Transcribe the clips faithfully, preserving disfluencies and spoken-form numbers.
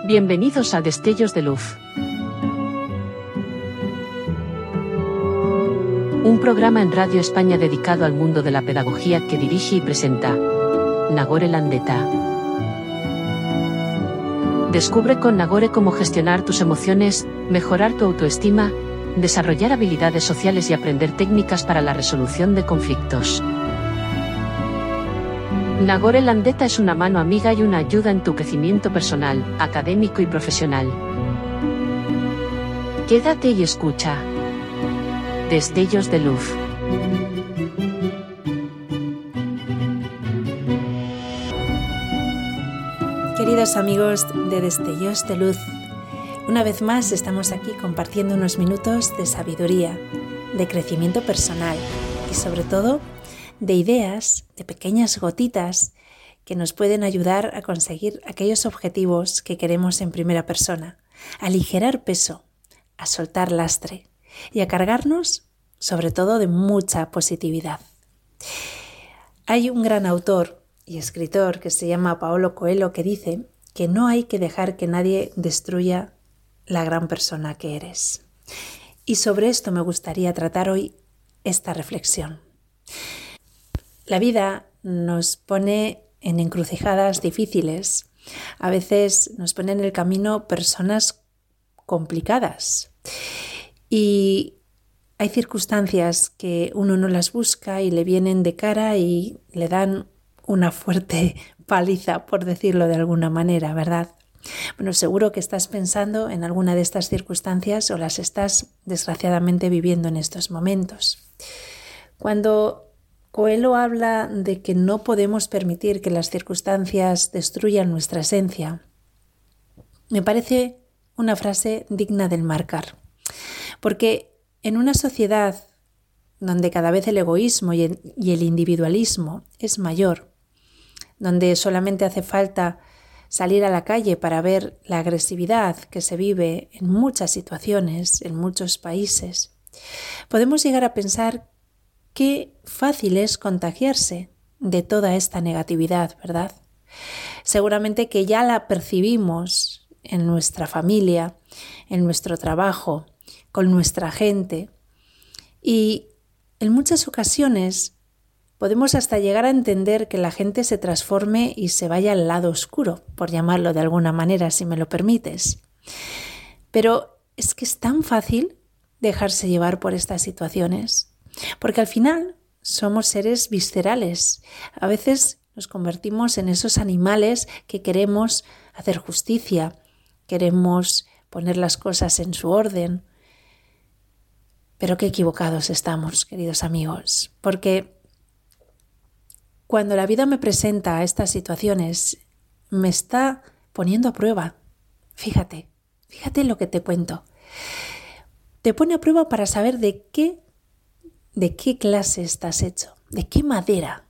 Bienvenidos a Destellos de Luz. Un programa en Radio España dedicado al mundo de la pedagogía que dirige y presenta Nagore Landeta. Descubre con Nagore cómo gestionar tus emociones, mejorar tu autoestima, desarrollar habilidades sociales y aprender técnicas para la resolución de conflictos. Nagore Landeta es una mano amiga y una ayuda en tu crecimiento personal, académico y profesional. Quédate y escucha. Destellos de Luz. Queridos amigos de Destellos de Luz, una vez más estamos aquí compartiendo unos minutos de sabiduría, de crecimiento personal y sobre todo de ideas, de pequeñas gotitas que nos pueden ayudar a conseguir aquellos objetivos que queremos en primera persona, a aligerar peso, a soltar lastre y a cargarnos sobre todo de mucha positividad. Hay un gran autor y escritor que se llama Paulo Coelho que dice que no hay que dejar que nadie destruya la gran persona que eres. Y sobre esto me gustaría tratar hoy esta reflexión. La vida nos pone en encrucijadas difíciles. A veces nos pone en el camino personas complicadas. Y hay circunstancias que uno no las busca y le vienen de cara y le dan una fuerte paliza, por decirlo de alguna manera, ¿verdad? Bueno, seguro que estás pensando en alguna de estas circunstancias o las estás desgraciadamente viviendo en estos momentos. Cuando Coelho habla de que no podemos permitir que las circunstancias destruyan nuestra esencia, me parece una frase digna del marcar. Porque en una sociedad donde cada vez el egoísmo y el, y el individualismo es mayor, donde solamente hace falta salir a la calle para ver la agresividad que se vive en muchas situaciones, en muchos países, podemos llegar a pensar qué fácil es contagiarse de toda esta negatividad, ¿verdad? Seguramente que ya la percibimos en nuestra familia, en nuestro trabajo, con nuestra gente. Y en muchas ocasiones podemos hasta llegar a entender que la gente se transforme y se vaya al lado oscuro, por llamarlo de alguna manera, si me lo permites. Pero es que es tan fácil dejarse llevar por estas situaciones. Porque al final somos seres viscerales. A veces nos convertimos en esos animales que queremos hacer justicia, queremos poner las cosas en su orden. Pero qué equivocados estamos, queridos amigos, porque cuando la vida me presenta estas situaciones, me está poniendo a prueba. Fíjate, fíjate lo que te cuento. Te pone a prueba para saber de qué ¿De qué clase estás hecho? ¿De qué madera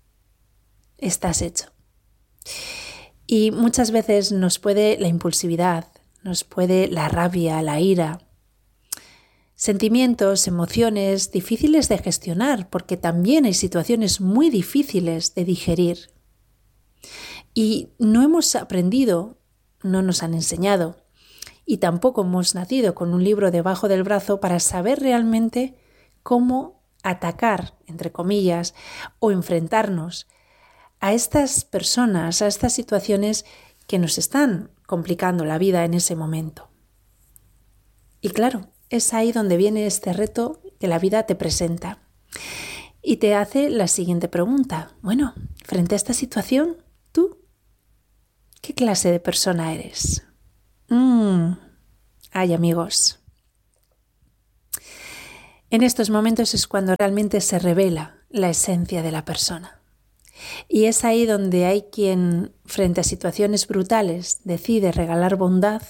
estás hecho? Y muchas veces nos puede la impulsividad, nos puede la rabia, la ira, sentimientos, emociones difíciles de gestionar, porque también hay situaciones muy difíciles de digerir. Y no hemos aprendido, no nos han enseñado, y tampoco hemos nacido con un libro debajo del brazo para saber realmente cómo atacar, entre comillas, o enfrentarnos a estas personas, a estas situaciones que nos están complicando la vida en ese momento. Y claro, es ahí donde viene este reto que la vida te presenta. Y te hace la siguiente pregunta. Bueno, frente a esta situación, ¿tú qué clase de persona eres? Mm, ay, amigos. En estos momentos es cuando realmente se revela la esencia de la persona. Y es ahí donde hay quien, frente a situaciones brutales, decide regalar bondad.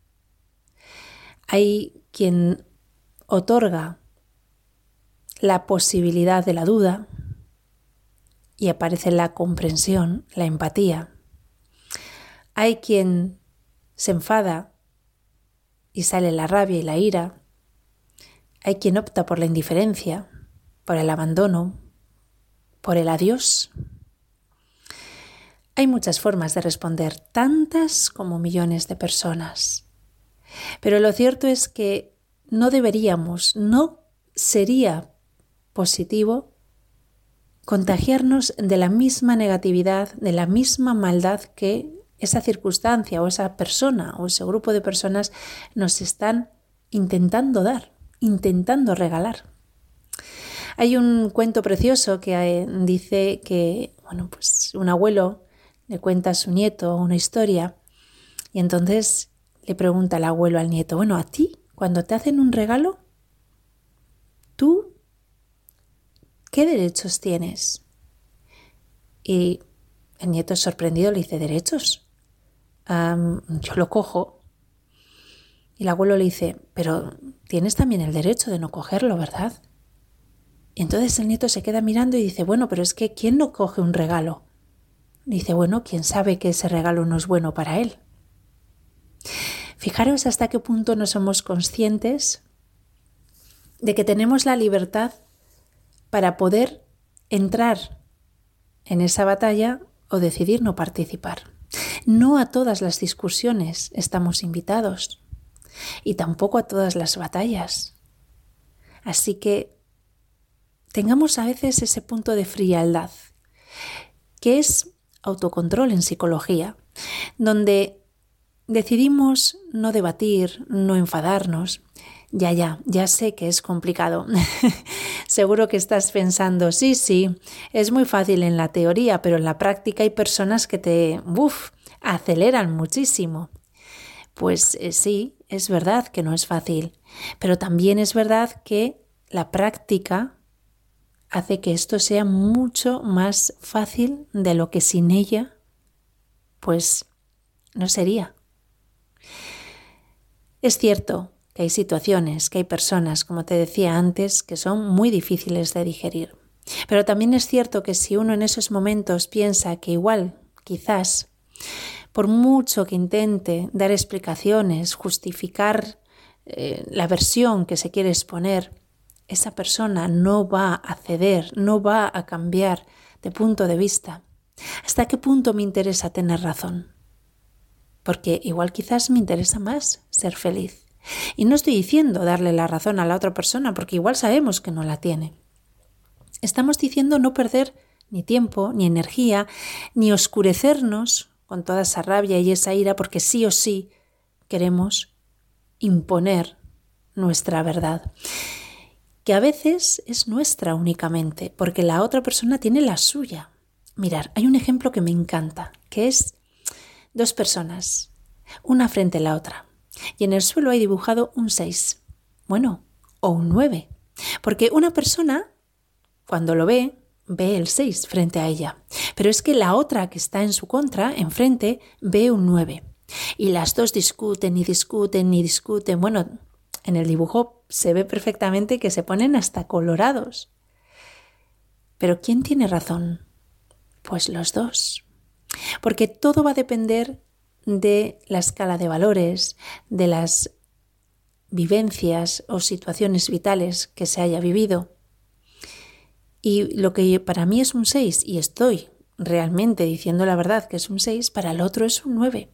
Hay quien otorga la posibilidad de la duda y aparece la comprensión, la empatía. Hay quien se enfada y sale la rabia y la ira. Hay quien opta por la indiferencia, por el abandono, por el adiós. Hay muchas formas de responder, tantas como millones de personas. Pero lo cierto es que no deberíamos, no sería positivo contagiarnos de la misma negatividad, de la misma maldad que esa circunstancia o esa persona o ese grupo de personas nos están intentando dar, intentando regalar. Hay un cuento precioso que dice que, bueno, pues un abuelo le cuenta a su nieto una historia y entonces le pregunta el abuelo al nieto, bueno, a ti, cuando te hacen un regalo, ¿tú qué derechos tienes? Y el nieto sorprendido le dice, ¿derechos? Um, yo lo cojo. Y el abuelo le dice, pero tienes también el derecho de no cogerlo, ¿verdad? Y entonces el nieto se queda mirando y dice, bueno, pero es que ¿quién no coge un regalo? Dice, bueno, ¿quién sabe que ese regalo no es bueno para él? Fijaros hasta qué punto no somos conscientes de que tenemos la libertad para poder entrar en esa batalla o decidir no participar. No a todas las discusiones estamos invitados y tampoco a todas las batallas. Así que tengamos a veces ese punto de frialdad, que es autocontrol en psicología, donde decidimos no debatir, no enfadarnos. Ya, ya, ya sé que es complicado. Seguro que estás pensando, sí, sí, es muy fácil en la teoría, pero en la práctica hay personas que te, uf, aceleran muchísimo. Pues eh, sí, es verdad que no es fácil, pero también es verdad que la práctica hace que esto sea mucho más fácil de lo que sin ella, pues, no sería. Es cierto que hay situaciones, que hay personas, como te decía antes, que son muy difíciles de digerir. Pero también es cierto que si uno en esos momentos piensa que igual, quizás, por mucho que intente dar explicaciones, justificar eh, la versión que se quiere exponer, esa persona no va a ceder, no va a cambiar de punto de vista. ¿Hasta qué punto me interesa tener razón? Porque igual quizás me interesa más ser feliz. Y no estoy diciendo darle la razón a la otra persona, porque igual sabemos que no la tiene. Estamos diciendo no perder ni tiempo, ni energía, ni oscurecernos con toda esa rabia y esa ira, porque sí o sí queremos imponer nuestra verdad, que a veces es nuestra únicamente, porque la otra persona tiene la suya. Mirad, hay un ejemplo que me encanta, que es dos personas, una frente a la otra, y en el suelo hay dibujado un seis, bueno, o un nueve, porque una persona, cuando lo ve, ve el seis frente a ella, pero es que la otra que está en su contra, enfrente, ve un nueve, y las dos discuten y discuten y discuten, bueno, en el dibujo se ve perfectamente que se ponen hasta colorados. ¿Pero quién tiene razón? Pues los dos. Porque todo va a depender de la escala de valores, de las vivencias o situaciones vitales que se haya vivido. Y lo que para mí es un seis, y estoy realmente diciendo la verdad que es un seis, para el otro es un nueve.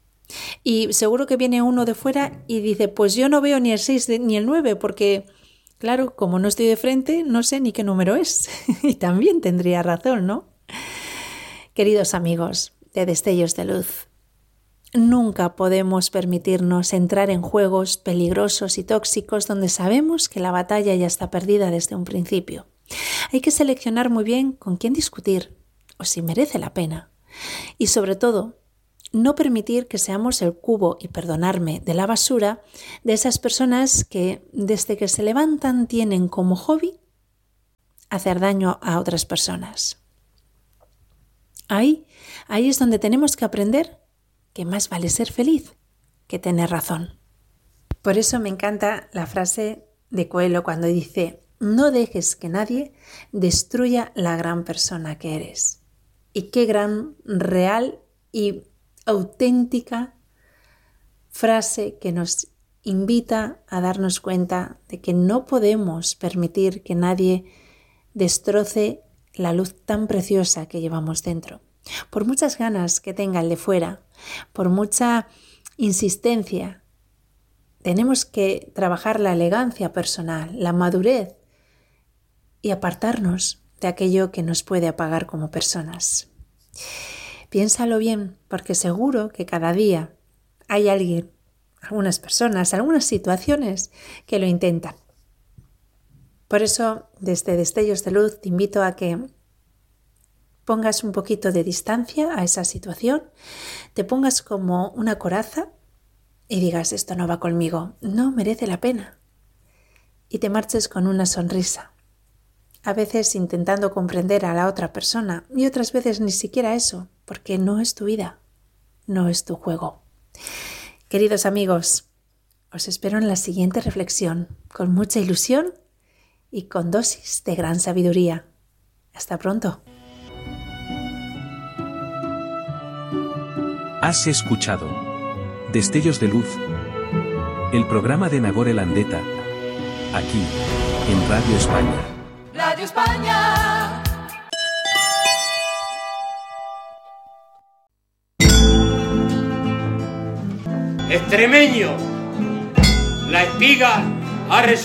Y seguro que viene uno de fuera y dice, pues yo no veo ni el seis ni el nueve, porque claro, como no estoy de frente, no sé ni qué número es. Y también tendría razón, ¿no? Queridos amigos de Destellos de Luz, nunca podemos permitirnos entrar en juegos peligrosos y tóxicos donde sabemos que la batalla ya está perdida desde un principio. Hay que seleccionar muy bien con quién discutir o si merece la pena. Y sobre todo, no permitir que seamos el cubo, y perdonarme, de la basura de esas personas que desde que se levantan tienen como hobby hacer daño a otras personas. Ahí, ahí es donde tenemos que aprender que más vale ser feliz que tener razón. Por eso me encanta la frase de Coelho cuando dice: no dejes que nadie destruya la gran persona que eres. Y qué gran, real y auténtica frase que nos invita a darnos cuenta de que no podemos permitir que nadie destroce la luz tan preciosa que llevamos dentro. Por muchas ganas que tenga el de fuera, por mucha insistencia, tenemos que trabajar la elegancia personal, la madurez y apartarnos de aquello que nos puede apagar como personas. Piénsalo bien, porque seguro que cada día hay alguien, algunas personas, algunas situaciones que lo intentan. Por eso, desde Destellos de Luz, te invito a que pongas un poquito de distancia a esa situación, te pongas como una coraza y digas, esto no va conmigo, no merece la pena. Y te marches con una sonrisa. A veces intentando comprender a la otra persona y otras veces ni siquiera eso, porque no es tu vida, no es tu juego. Queridos amigos, os espero en la siguiente reflexión, con mucha ilusión y con dosis de gran sabiduría. Hasta pronto. Has escuchado Destellos de Luz, el programa de Nagore Landeta, aquí, en Radio España. Radio España. Extremeño, la espiga ha resucitado.